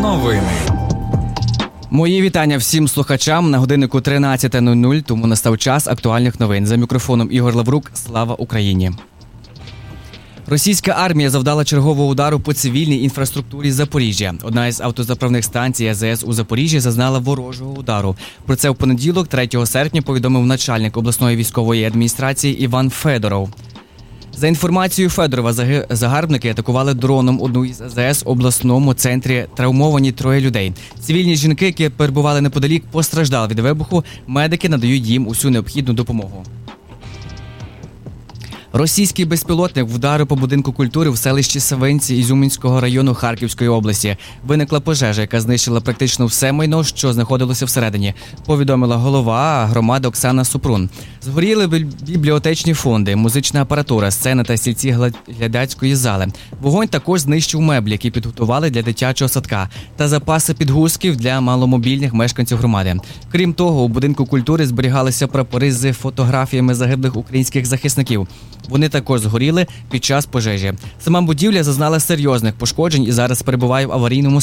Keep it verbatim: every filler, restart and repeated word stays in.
Новини. Мої вітання всім слухачам. На годиннику тринадцята нуль нуль, тому настав час актуальних новин. За мікрофоном Ігор Лаврук. Слава Україні! Російська армія завдала чергового удару по цивільній інфраструктурі Запоріжжя. Одна із автозаправних станцій А З С у Запоріжжі зазнала ворожого удару. Про це в понеділок, третього серпня, повідомив начальник обласної військової адміністрації Іван Федоров. За інформацією Федорова, загарбники атакували дроном одну із А З С в обласному центрі. Травмовані троє людей. Цивільні жінки, які перебували неподалік, постраждали від вибуху. Медики надають їм усю необхідну допомогу. Російський безпілотник вдарив по будинку культури в селищі Савинці Ізюмінського району Харківської області. Виникла пожежа, яка знищила практично все майно, що знаходилося всередині, повідомила голова громади Оксана Супрун. Згоріли бібліотечні фонди, музична апаратура, сцена та стільці глядацької зали. Вогонь також знищив меблі, які підготували для дитячого садка, та запаси підгузків для маломобільних мешканців громади. Крім того, у будинку культури зберігалися прапори з фотографіями загиблих українських захисників. Вони також згоріли під час пожежі. Сама будівля зазнала серйозних пошкоджень і зараз перебуває в аварійному